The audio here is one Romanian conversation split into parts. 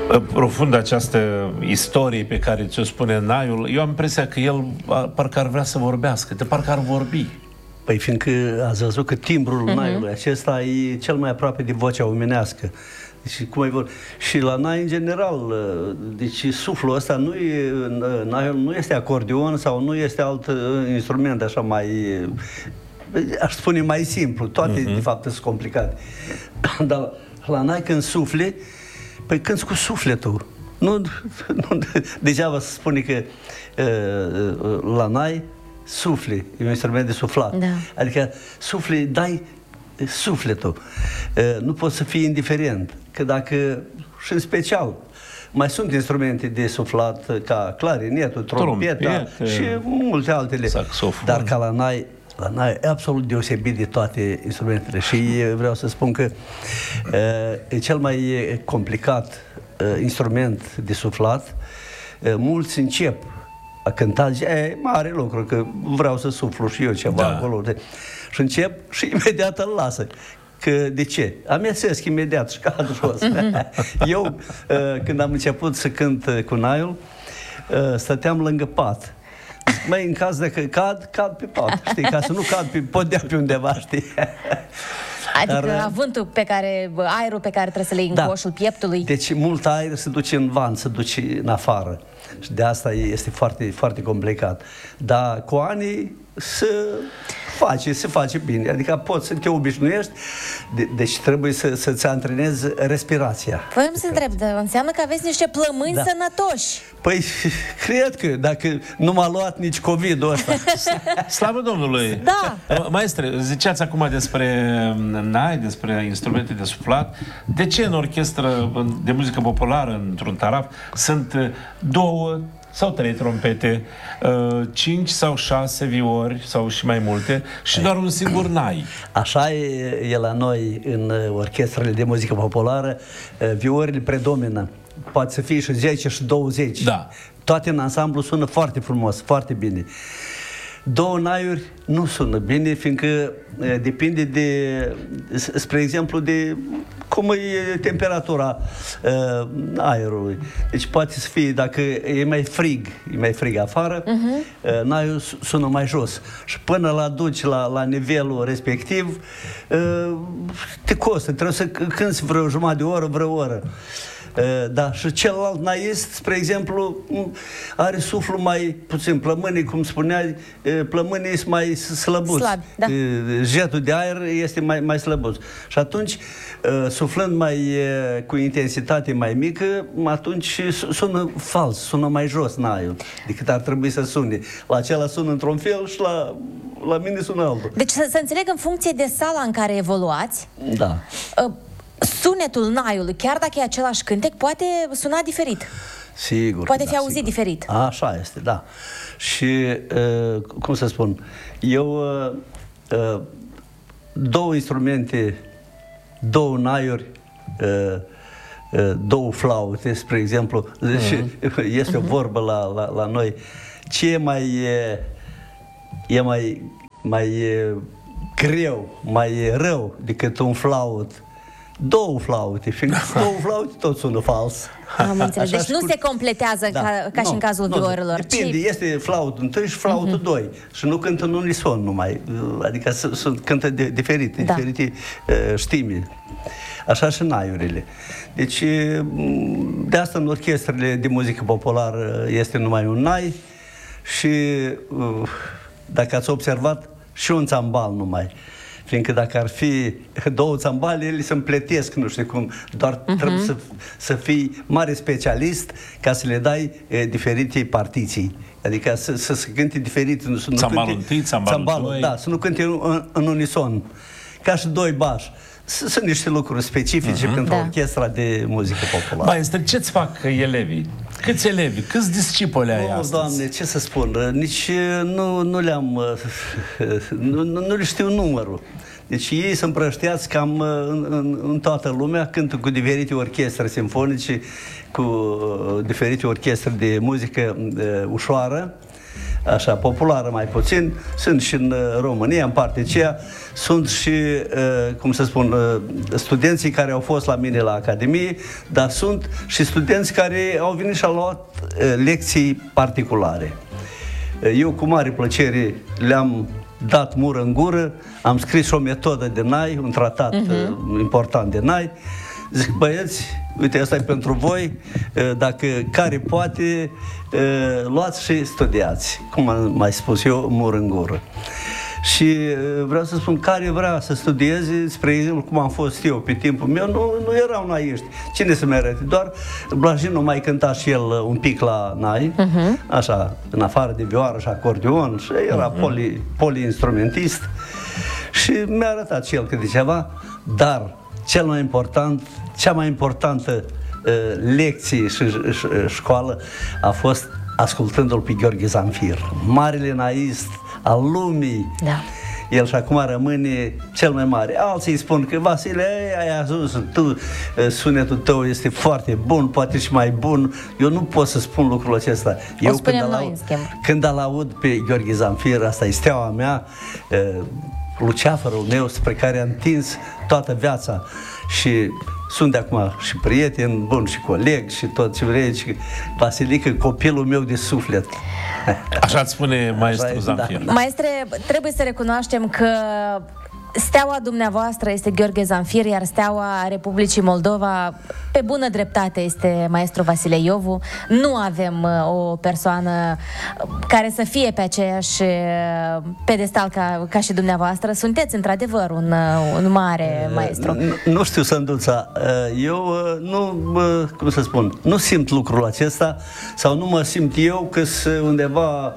profund această istorie pe care ți-o spune Naiul. Eu am impresia că el parcă ar vrea să vorbească, de parcă ar vorbi. Păi fiindcă ați văzut că timbrul Naiului acesta e cel mai aproape de vocea omenească. Deci, cum ai vorbit? Și la Nai, în general, deci suflul ăsta nu e, Naiul nu este acordeon sau nu este alt instrument așa mai, aș spune, mai simplu. Toate, de fapt, sunt complicate. Dar la Nai, când sufli, păi cânti cu sufletul. Nu, degeaba se spune că la Nai sufli, e un instrument de suflat. Da. Adică sufli, dai sufletul. Nu poți să fii indiferent. Că dacă, și în special, mai sunt instrumente de suflat ca clarinetul, trompeta și multe altele. Saxofon. Dar ca la Nai e absolut deosebit de toate instrumentele. Și vreau să spun că e cel mai complicat instrument de suflat. Mulți încep a cânta, zice, e mare lucru, că vreau să suflu și eu ceva acolo. Și încep și imediat îl lasă. Că de ce? Amețesc imediat și cad jos. Eu, când am început să cânt cu Naiul, stăteam lângă pat. Mai în caz de că cad pe pat, știi, ca să nu cad pe podea pe undeva, știi? Adică dar, avântul pe care, aerul pe care trebuie să le iei în coșul pieptului. Deci mult aer se duce în van, se duce în afară. Și de asta este foarte, foarte complicat. Dar cu anii se face bine. Adică poți să te obișnuiești, deci trebuie să-ți antrenezi respirația. Păi să întreb, înseamnă că aveți niște plămâni sănătoși. Păi, cred că dacă nu m-a luat nici COVID-ul ăsta. Slavă Domnului! Da! Maestre, ziceați acum despre Nai, despre instrumente de suflat. De ce în orchestră de muzică populară, într-un taraf, sunt 2 sau 3 trompete, 5 sau 6 viori sau și mai multe și doar un singur Nai? Așa e la noi în orchestrele de muzică populară, viorile predomină. Poate să fie și 10 și 20. Da. Toate în ansamblu sună foarte frumos, foarte bine. 2 naiuri nu sună bine, fiindcă depinde de, spre exemplu, de cum e temperatura aerului. Deci poate să fie, dacă e mai frig afară, naiul sună mai jos. Și până la duci la nivelul respectiv, te costă, trebuie să cânti vreo jumătate de oră, vreo oră. Da, și celălalt naist, spre exemplu, are suflu mai puțin, plămânii, cum spuneai, plămânii sunt mai slăbuți. Jetul de aer este mai slăbuț. Și atunci, suflând cu intensitate mai mică, atunci sună fals, sună mai jos naiul decât ar trebui să sune. La acela sună într-un fel și la mine sună altul. Deci să înțeleg, în funcție de sala în care evoluați, da, sunetul naiului, chiar dacă e același cântec, poate suna diferit. Sigur. Poate fi auzit diferit. Așa este, da. Și, cum să spun, eu 2 instrumente, 2 naiuri, 2 flaute, spre exemplu, este o vorbă la noi, ce e mai greu, mai rău decât un flaut? 2 flaute, fiindcă 2 flaute tot sună fals. Am înțeles. Deci nu se completează ca și în cazul viorilor. Depinde, este flautul 1 și flautul 2. Și nu cântă în unison numai. Adică cântă diferite știmi. Așa și naiurile. Deci, de asta în orchestrele de muzică populară este numai un nai și, dacă ați observat, și un țambal numai. Fiindcă dacă ar fi 2 țambale, ele se împletesc, nu știu cum, doar trebuie să fii mare specialist ca să le dai diferite partiții. Adică să cânte diferit. Țambalul întâi, țambalul 2. Da, să nu cânte în unison. Ca și 2 bași. Sunt niște lucruri specifice pentru orchestra de muzică populară. Maestre, ce-ți fac elevii? Câți elevi? Câți discipoli ai astăzi? Doamne, ce să spun? Nici nu le-am... Nu le știu numărul. Deci ei sunt împrăștiați cam în toată lumea, cântă cu diferite orchestre simfonice, cu diferite orchestre de muzică ușoară. așa populară mai puțin, sunt și în România, în partea aceea, sunt și, cum să spun, studenții care au fost la mine la Academie, dar sunt și studenți care au venit și au luat lecții particulare. Eu cu mare plăcere le-am dat mură în gură, am scris și o metodă de NAI, un tratat important de NAI. Zic, băieți, uite, asta e pentru voi, dacă care poate, luați și studiați, cum am mai spus eu, mură în gură. Și vreau să spun, care vrea să studieze, spre exemplu, cum am fost eu pe timpul meu, nu erau naiști. Cine să-mi arate? Doar Blajinu mai cânta și el un pic la nai, așa, în afară de vioară și acordeon, și era poliinstrumentist. Și mi-a arătat și el câte ceva, dar cel mai important, cea mai importantă lecție și școală a fost ascultându-l pe Gheorghe Zanfir, marele naist al lumii. Da. El și acum rămâne cel mai mare. Alții îi spun că, Vasile, ai ajuns, tu, sunetul tău este foarte bun, poate și mai bun. Eu nu pot să spun lucrul acesta. Eu când îl aud pe Gheorghe Zanfir, asta e steaua mea, luceafărul meu spre care am tins toată viața și sunt de acum și prieten bun și coleg și tot ce vrei, și Vasilică, copilul meu de suflet. Așa îți spune maestru Zanfir. Da. Maestre, trebuie să recunoaștem că steaua dumneavoastră este Gheorghe Zanfir, iar steaua Republicii Moldova, pe bună dreptate, este maestru Vasile Iovu. Nu avem o persoană care să fie pe aceeași pedestal ca și dumneavoastră. Sunteți, într-adevăr, un mare maestru. Nu știu, Sânduța, eu cum să spun, nu simt lucrul acesta sau nu mă simt eu că undeva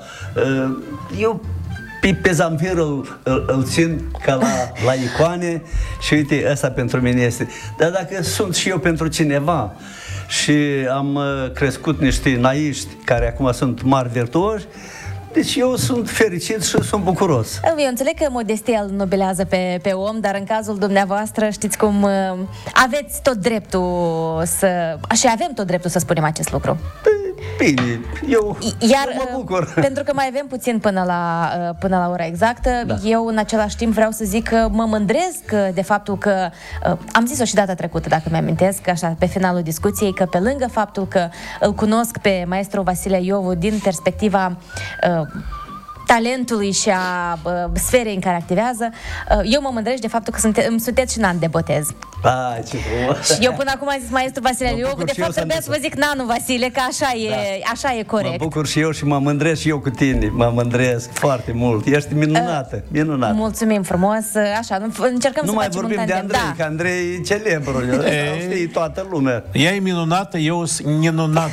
eu pe Zanfir îl țin ca la icoane și uite, asta pentru mine este. Dar dacă sunt și eu pentru cineva și am crescut niște naiști care acum sunt mari virtuoși, deci eu sunt fericit și sunt bucuros. Eu înțeleg că modestia îl nobelează pe om, dar în cazul dumneavoastră, știți cum, aveți tot dreptul și avem tot dreptul să spunem acest lucru. Bine, eu mă bucur. Pentru că mai avem puțin până la ora exactă, da. Eu în același timp vreau să zic că mă mândresc de faptul că, am zis-o și data trecută, dacă mi-amintesc, așa, pe finalul discuției, că pe lângă faptul că îl cunosc pe maestru Vasile Iovu din perspectiva talentului și a sferei în care activează, eu mă mândresc de faptul că sunteți și în an de botez. Ai, ce frumos! Și eu până acum am zis maestru Vasile Iovu, de fapt trebuia să vă zic Nanu Vasile, că așa e corect. Mă bucur și eu și mă mândresc și eu cu tine, mă mândresc foarte mult. Ești minunată, minunată. Mulțumim frumos, așa, încercăm să facem un tandem. Nu mai vorbim de Andrei, că Andrei e celebru, știi toată lumea. Ea e minunată, eu sunt minunat.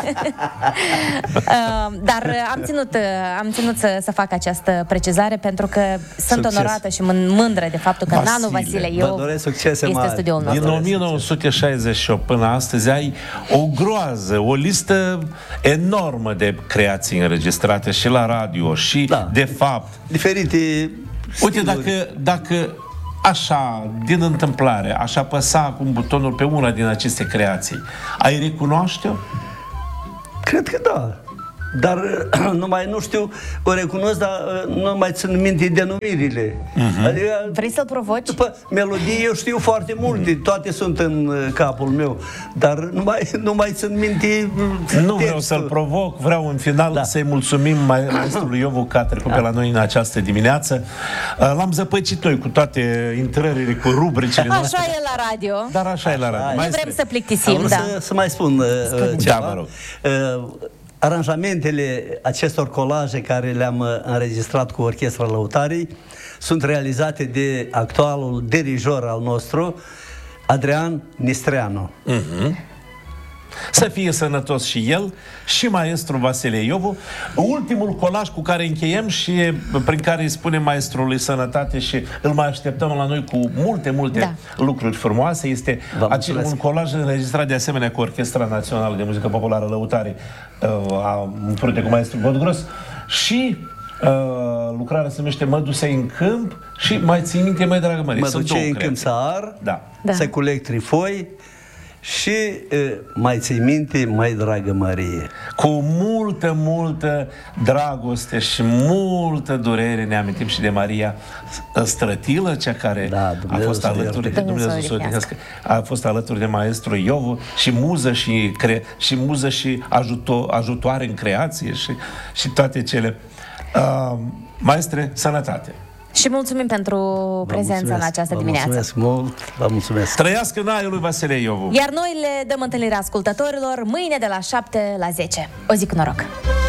Dar am ținut să fac această precizare pentru că sunt onorată și mândră de faptul că Nanu Vasile Iovu este studioul nostru. Din 1968 până astăzi ai o groază, o listă enormă de creații înregistrate și la radio și de fapt diferite. Uite, dacă așa, din întâmplare, aș apăsa acum butonul pe una din aceste creații, ai recunoaște-o? Cred că da. Dar nu știu, o recunosc, dar nu mai țin minte denumirile. Adică, vrei să-l provoci? După melodii eu știu foarte multe, toate sunt în capul meu, dar nu mai țin minte Nu vreau să-l provoc, vreau în final să-i mulțumim maestrului Iovu că a trecut pe la noi în această dimineață. L-am zăpăcit noi cu toate intrările, cu rubricile noastre. Așa e la radio. Dar așa e la radio. Nu vrem să plictisim, să mai spun ceva. Da, vă rog. Aranjamentele acestor colaje care le-am înregistrat cu Orchestra Lăutarii sunt realizate de actualul dirijor al nostru, Adrian Nistreanu. Să fie sănătos și el și maestru Vasile Iovu. Ultimul colaj cu care încheiem și prin care îi spunem maestrului sănătate și îl mai așteptăm la noi cu multe lucruri frumoase, este un colaj înregistrat de asemenea cu Orchestra Națională de Muzică Populară Lăutarii, în frunte cu maestru Godgros, și lucrarea se numește Mă ducei în câmp și mai ții minte, mai dragă Mărie. Mă ducei în câmp să ar, să culeg trifoi și mai ții minte, mai dragă Mărie. cu multă dragoste și multă durere ne amintim și de Maria Strătilă, cea care a fost alături de Dumnezeu să o odihnească, a fost alături de maestru Iovu și muză și ajutoare în creație și toate cele. Maestre, sănătate! Și mulțumim pentru prezența în această dimineață. Mulțumesc mult, vă mulțumesc. Trăiască Naiul lui Vasile Iovu! Iar noi le dăm întâlnire ascultătorilor mâine de la 7 la 10. O zi cu noroc!